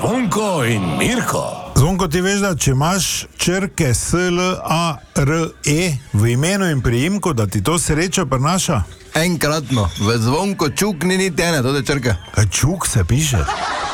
Zvonko in Mirko. Zvonko, ti veš, da če imaš črke S, L, A, R, E v imenu in priimku, da ti to sreča prinaša? Enkratno, v Zvonko Čuk ni niti ene, to je črke. Čuk se piše.